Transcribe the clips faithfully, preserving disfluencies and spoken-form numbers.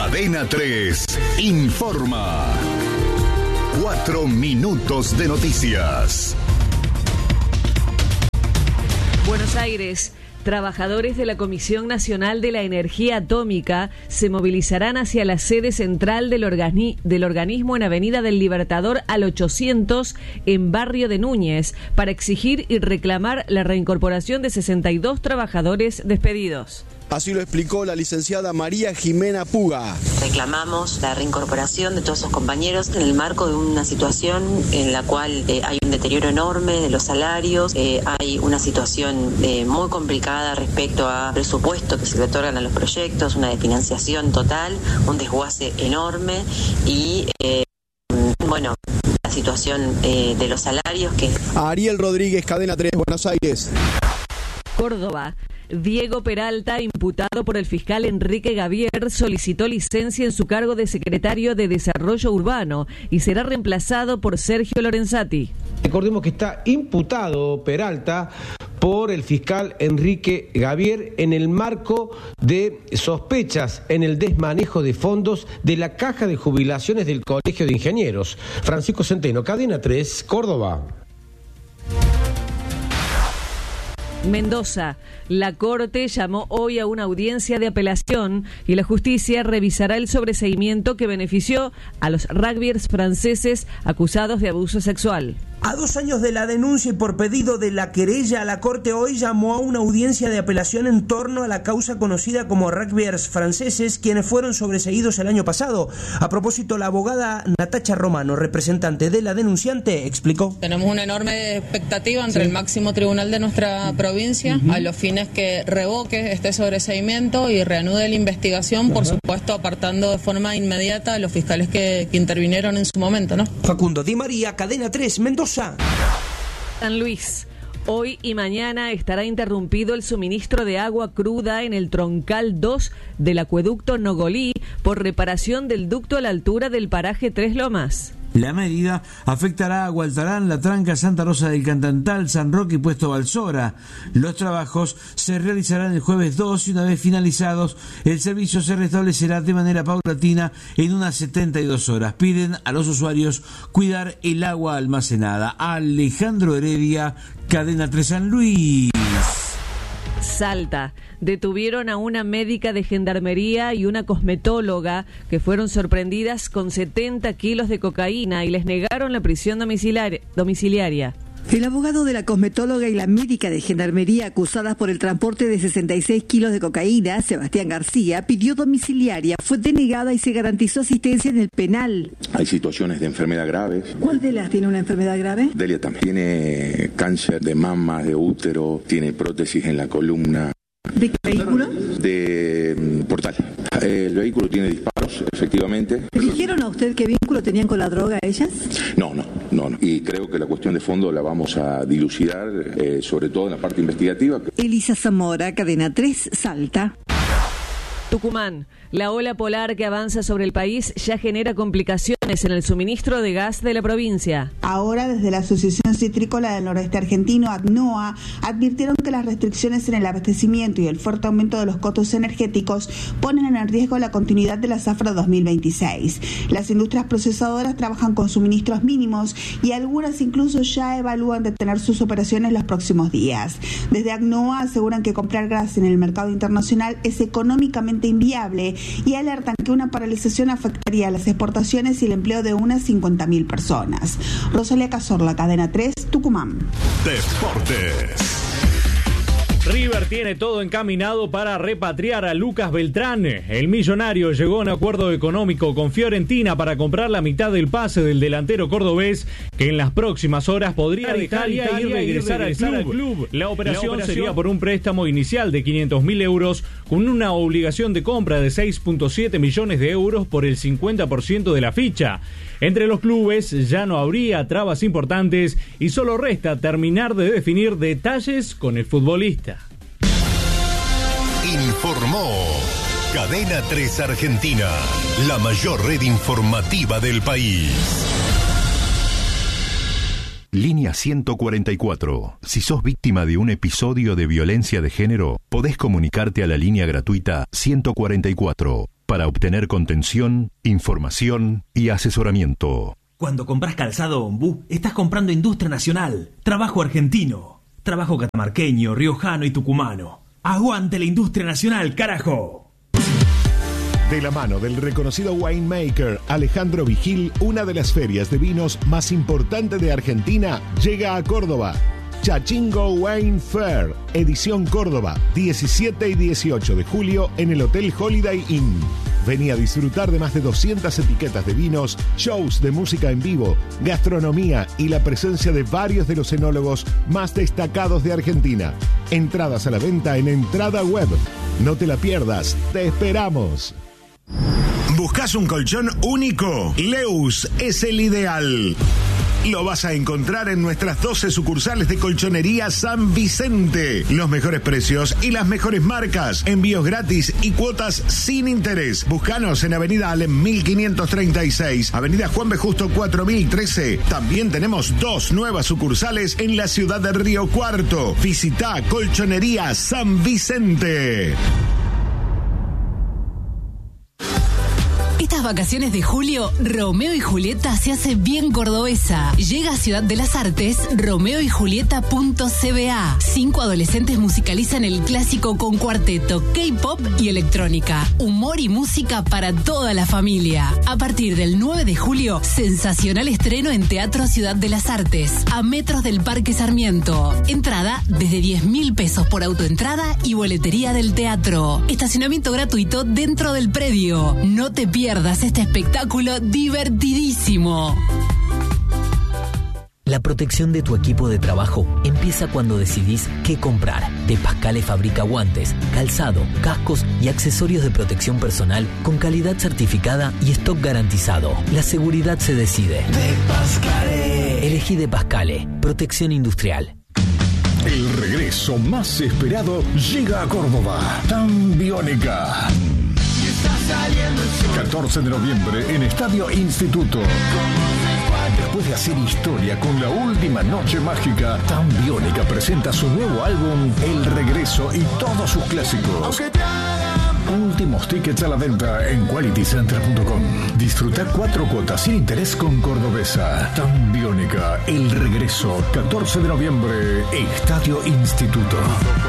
Cadena tres informa. Cuatro minutos de noticias. Buenos Aires. Trabajadores de la Comisión Nacional de la Energía Atómica se movilizarán hacia la sede central del, organi- del organismo en Avenida del Libertador al ochocientos en Barrio de Núñez para exigir y reclamar la reincorporación de sesenta y dos trabajadores despedidos. Así lo explicó la licenciada María Jimena Puga. Reclamamos la reincorporación de todos esos compañeros en el marco de una situación en la cual eh, hay un deterioro enorme de los salarios, eh, hay una situación eh, muy complicada respecto a presupuesto que se le otorgan a los proyectos, una desfinanciación total, un desguace enorme y, eh, bueno, la situación eh, de los salarios que... Ariel Rodríguez, Cadena tres, Buenos Aires. Córdoba. Diego Peralta, imputado por el fiscal Enrique Gavier, solicitó licencia en su cargo de secretario de Desarrollo Urbano y será reemplazado por Sergio Lorenzati. Recordemos que está imputado Peralta por el fiscal Enrique Gavier en el marco de sospechas en el desmanejo de fondos de la Caja de Jubilaciones del Colegio de Ingenieros. Francisco Centeno, Cadena tres, Córdoba. Mendoza. La Corte llamó hoy a una audiencia de apelación y la justicia revisará el sobreseimiento que benefició a los rugbyers franceses acusados de abuso sexual. A dos años de la denuncia y por pedido de la querella, la Corte hoy llamó a una audiencia de apelación en torno a la causa conocida como rugbyers franceses, quienes fueron sobreseídos el año pasado. A propósito, la abogada Natacha Romano, representante de la denunciante, explicó. Tenemos una enorme expectativa entre sí. el máximo tribunal de nuestra provincia, uh-huh. a los fines que revoque este sobreseimiento y reanude la investigación, uh-huh. por supuesto apartando de forma inmediata a los fiscales que, que intervinieron en su momento, ¿no? Facundo Di María, Cadena tres, Mendoza. San Luis. Hoy y mañana estará interrumpido el suministro de agua cruda en el troncal dos del acueducto Nogolí por reparación del ducto a la altura del paraje Tres Lomas. La medida afectará a Gualtarán, La Tranca, Santa Rosa del Cantantal, San Roque y Puesto Balsora. Los trabajos se realizarán el jueves dos y una vez finalizados, el servicio se restablecerá de manera paulatina en unas setenta y dos horas. Piden a los usuarios cuidar el agua almacenada. Alejandro Heredia, Cadena tres San Luis. Salta. Detuvieron a una médica de gendarmería y una cosmetóloga que fueron sorprendidas con setenta kilos de cocaína y les negaron la prisión domiciliar- domiciliaria. El abogado de la cosmetóloga y la médica de gendarmería acusadas por el transporte de sesenta y seis kilos de cocaína, Sebastián García, pidió domiciliaria, fue denegada y se garantizó asistencia en el penal. Hay situaciones de enfermedad graves. ¿Cuál de las tiene una enfermedad grave? Delia también tiene cáncer de mama, de útero, tiene prótesis en la columna. ¿De qué vehículo? De um, Portal. El vehículo tiene disparos, efectivamente. ¿Le dijeron a usted qué vínculo tenían con la droga ellas? No, no, no, no. Y creo que la cuestión de fondo la vamos a dilucidar, eh, sobre todo en la parte investigativa. Elisa Zamora, Cadena tres, Salta. Tucumán. La ola polar que avanza sobre el país ya genera complicaciones en el suministro de gas de la provincia. Ahora, desde la Asociación Citrícola del Noroeste Argentino, ACNOA, advirtieron que las restricciones en el abastecimiento y el fuerte aumento de los costos energéticos ponen en riesgo la continuidad de la zafra dos mil veintiséis. Las industrias procesadoras trabajan con suministros mínimos y algunas incluso ya evalúan detener sus operaciones los próximos días. Desde ACNOA aseguran que comprar gas en el mercado internacional es económicamente inviable y alertan que una paralización afectaría a las exportaciones y el empleo de unas cincuenta mil personas. Rosalía Cazorla, Cadena tres, Tucumán. Deportes. River tiene todo encaminado para repatriar a Lucas Beltrán. El millonario llegó a un acuerdo económico con Fiorentina para comprar la mitad del pase del delantero cordobés, que en las próximas horas podría dejar Italia y regresar, al, club. al club. La operación, la operación sería por un préstamo inicial de quinientos mil euros con una obligación de compra de seis punto siete millones de euros por el cincuenta por ciento de la ficha. Entre los clubes ya no habría trabas importantes y solo resta terminar de definir detalles con el futbolista. Informó Cadena tres Argentina, la mayor red informativa del país. Línea ciento cuarenta y cuatro. Si sos víctima de un episodio de violencia de género, podés comunicarte a la línea gratuita ciento cuarenta y cuatro. para obtener contención, información y asesoramiento. Cuando compras calzado Ombú, estás comprando industria nacional, trabajo argentino, trabajo catamarqueño, riojano y tucumano. ¡Aguante la industria nacional, carajo! De la mano del reconocido winemaker Alejandro Vigil, una de las ferias de vinos más importantes de Argentina llega a Córdoba. Chachingo Wine Fair, edición Córdoba, diecisiete y dieciocho de julio en el Hotel Holiday Inn. Vení a disfrutar de más de doscientas etiquetas de vinos, shows de música en vivo, gastronomía y la presencia de varios de los enólogos más destacados de Argentina. Entradas a la venta en Entrada Web. No te la pierdas, te esperamos. ¿Buscas un colchón único? Leus es el ideal. Lo vas a encontrar en nuestras doce sucursales de Colchonería San Vicente. Los mejores precios y las mejores marcas. Envíos gratis y cuotas sin interés. Búscanos en Avenida Alem mil quinientos treinta y seis, Avenida Juan B. Justo cuatro mil trece. También tenemos dos nuevas sucursales en la ciudad de Río Cuarto. Visita Colchonería San Vicente. Estas vacaciones de julio, Romeo y Julieta se hace bien cordobesa. Llega a Ciudad de las Artes, romeo y julieta punto c b a. Cinco adolescentes musicalizan el clásico con cuarteto, K-pop y electrónica. Humor y música para toda la familia. A partir del nueve de julio, sensacional estreno en Teatro Ciudad de las Artes, a metros del Parque Sarmiento. Entrada desde diez mil pesos por autoentrada y boletería del teatro. Estacionamiento gratuito dentro del predio. No te pierdas este espectáculo divertidísimo. La protección de tu equipo de trabajo empieza cuando decidís qué comprar. De Pascale fabrica guantes, calzado, cascos y accesorios de protección personal con calidad certificada y stock garantizado. La seguridad se decide. De Pascale. Elegí De Pascale. Protección industrial. El regreso más esperado llega a Córdoba. Tan Biónica. catorce de noviembre en Estadio Instituto. Después de hacer historia con la última noche mágica, Tan Biónica presenta su nuevo álbum El Regreso y todos sus clásicos. Últimos tickets a la venta en quality center punto com. Disfruta cuatro cuotas sin interés con Cordobesa. Tan Biónica, El Regreso, catorce de noviembre, Estadio Instituto.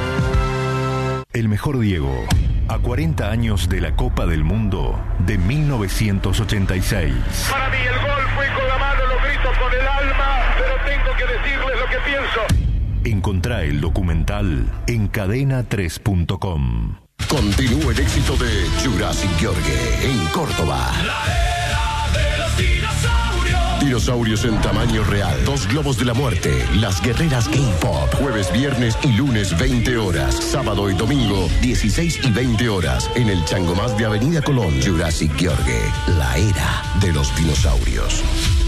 El mejor Diego, a cuarenta años de la Copa del Mundo de mil novecientos ochenta y seis. Para mí el gol fue con la mano, lo grito con el alma, pero tengo que decirles lo que pienso. Encontrá el documental en cadena tres punto com. Continúa el éxito de Jurassic Gheorghe en Córdoba. La era de los dinosaurios. Dinosaurios en tamaño real. Dos globos de la muerte. Las guerreras K-pop. Jueves, viernes y lunes veinte horas. Sábado y domingo dieciséis y veinte horas. En el Changomás de Avenida Colón. Jurassic Gheorghe. La era de los dinosaurios.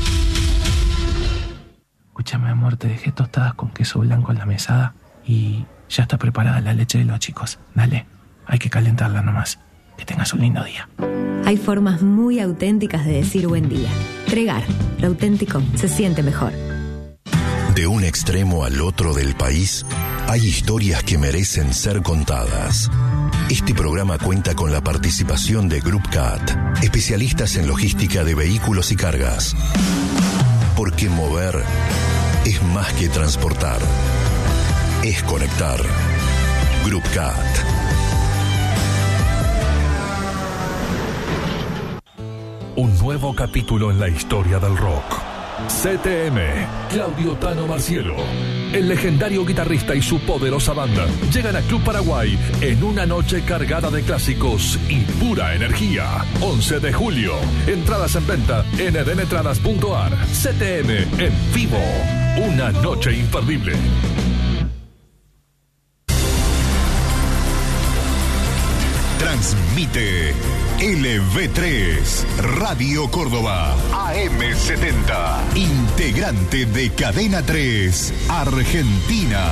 Escúchame, amor, te dejé tostadas con queso blanco en la mesada y ya está preparada la leche de los chicos. Dale, hay que calentarla nomás. Que tengas un lindo día. Hay formas muy auténticas de decir buen día. Regar, lo auténtico se siente mejor. De un extremo al otro del país, hay historias que merecen ser contadas. Este programa cuenta con la participación de Group Cat, especialistas en logística de vehículos y cargas. Porque mover es más que transportar, es conectar. Group Cat. Un nuevo capítulo en la historia del rock. C T M, Claudio Tano Marcielo, el legendario guitarrista y su poderosa banda llegan a Club Paraguay en una noche cargada de clásicos y pura energía. once de julio, entradas en venta en edenetradas punto a r. C T M en vivo, una noche imperdible. Transmite L V tres, Radio Córdoba, A M setenta, integrante de Cadena tres, Argentina.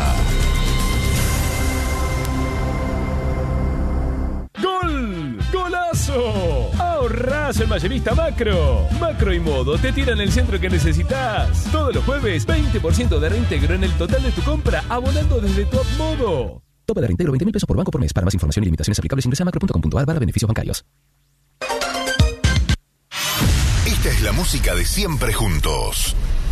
¡Gol! ¡Golazo! Ahorrás el mayorista Macro. Macro y Modo te tiran el centro que necesitas. Todos los jueves, veinte por ciento de reintegro en el total de tu compra, abonando desde tu app Modo. Tope de reintegro veinte mil pesos por banco por mes. Para más información y limitaciones aplicables ingresa a macro punto com punto a r barra beneficios bancarios. Esta es la música de siempre juntos.